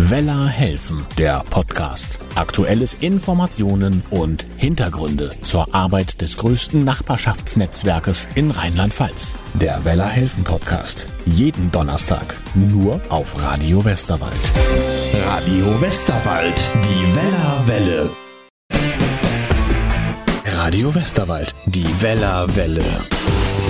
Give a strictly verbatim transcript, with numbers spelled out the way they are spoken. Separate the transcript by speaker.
Speaker 1: Weller helfen, der Podcast. Aktuelles Informationen und Hintergründe zur Arbeit des größten Nachbarschaftsnetzwerkes in Rheinland-Pfalz. Der Weller helfen Podcast. Jeden Donnerstag nur auf Radio Westerwald. Radio Westerwald, die Weller Welle. Radio Westerwald, die Weller Welle.